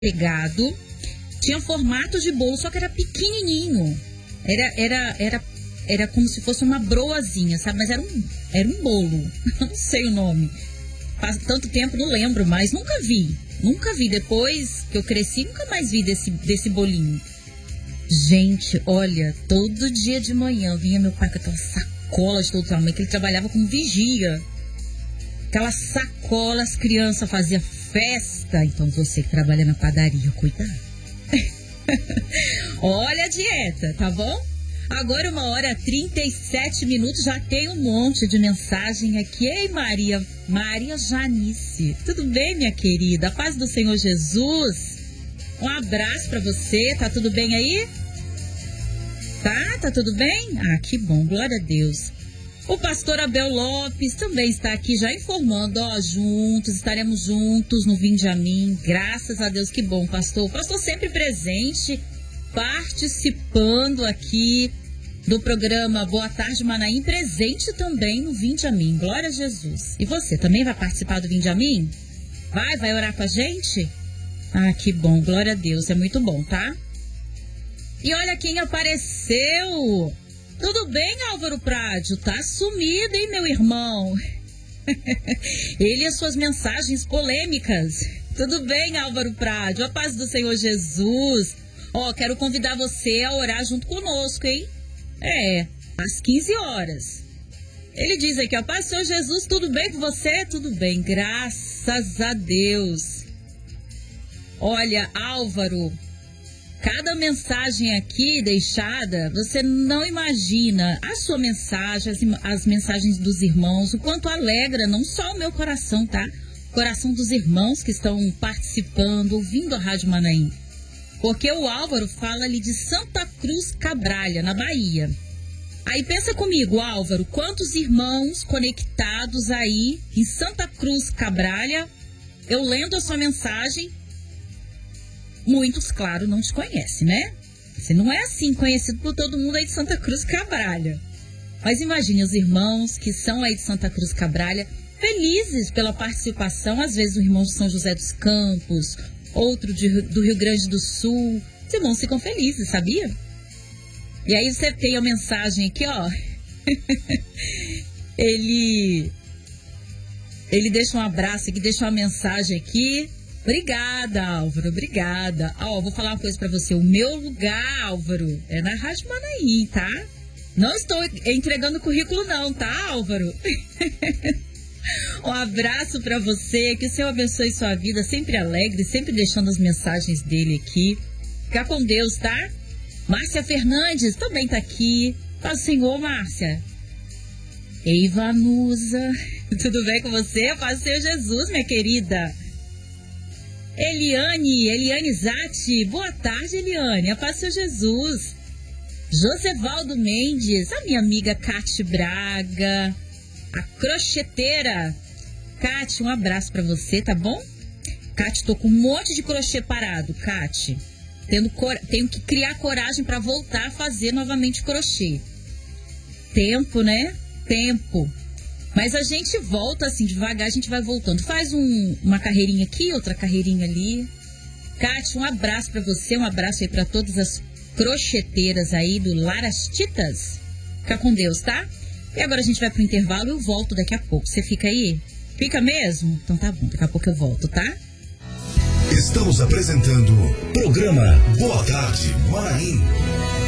pegado, tinha formato de bolo, só que era pequenininho. Era como se fosse uma broazinha, sabe? Mas era um bolo. Não sei o nome. Faz tanto tempo, não lembro mais. Nunca vi. Depois que eu cresci, nunca mais vi desse bolinho. Gente, olha, todo dia de manhã vinha meu pai com aquela sacola de todo tamanho, que ele trabalhava como vigia. Aquela sacola, as crianças faziam festa. Então você que trabalha na padaria, cuidado. Olha a dieta, tá bom? Agora 1h37, já tem um monte de mensagem aqui. Ei, Maria Janice, tudo bem, minha querida? A paz do Senhor Jesus. Um abraço pra você, tá tudo bem aí? Tá tudo bem? Ah, que bom, glória a Deus. O pastor Abel Lopes também está aqui já informando, estaremos juntos no Vinde a Mim. Graças a Deus, que bom, pastor. O pastor sempre presente, participando aqui do programa Boa Tarde Manaim, presente também no Vinde a Mim. Glória a Jesus. E você também vai participar do Vinde a Mim? Vai orar com a gente? Ah, que bom, glória a Deus, é muito bom, tá? E olha quem apareceu! Tudo bem, Álvaro Prádio? Tá sumido, hein, meu irmão? Ele e as suas mensagens polêmicas. Tudo bem, Álvaro Prádio? A paz do Senhor Jesus. Quero convidar você a orar junto conosco, hein? Às 15 horas. Ele diz aqui, a paz do Senhor Jesus, tudo bem com você? Tudo bem, graças a Deus. Olha, Álvaro, cada mensagem aqui deixada, você não imagina a sua mensagem, as mensagens dos irmãos, o quanto alegra não só o meu coração, tá? O coração dos irmãos que estão participando, ouvindo a Rádio Manaim. Porque o Álvaro fala ali de Santa Cruz Cabralha, na Bahia. Aí pensa comigo, Álvaro, quantos irmãos conectados aí em Santa Cruz Cabralha, eu lendo a sua mensagem, muitos, claro, não te conhecem, né? Você não é assim conhecido por todo mundo aí de Santa Cruz Cabralha. Mas imagine os irmãos que são aí de Santa Cruz Cabralha, felizes pela participação, às vezes o irmão de São José dos Campos, outro do Rio Grande do Sul. Os irmãos ficam felizes, sabia? E aí você tem a mensagem aqui, ó. Ele deixa um abraço aqui, deixa uma mensagem aqui. Obrigada, Álvaro, obrigada. Vou falar uma coisa pra você. O meu lugar, Álvaro, é na Rádio Manaim, tá? Não estou entregando currículo não, tá, Álvaro? Um abraço pra você, que o Senhor abençoe sua vida, sempre alegre, sempre deixando as mensagens dele aqui. Fica com Deus, tá? Márcia Fernandes também tá aqui. Paz do Senhor, Márcia. Eiva Nusa, tudo bem com você? Paz do Senhor Jesus, minha querida. Eliane Zatti, boa tarde, Eliane, a paz do Senhor Jesus. Josevaldo Mendes, a minha amiga Cate Braga, a crocheteira. Cate, um abraço pra você, tá bom? Cate, tô com um monte de crochê parado, Cate. Tenho que criar coragem pra voltar a fazer novamente crochê. Tempo, né? Tempo. Mas a gente volta assim, devagar, a gente vai voltando. Faz uma carreirinha aqui, outra carreirinha ali. Cátia, um abraço pra você, um abraço aí pra todas as crocheteiras aí do Larastitas. Fica com Deus, tá? E agora a gente vai pro intervalo e eu volto daqui a pouco. Você fica aí? Fica mesmo? Então tá bom, daqui a pouco eu volto, tá? Estamos apresentando o programa Boa Tarde Manaim.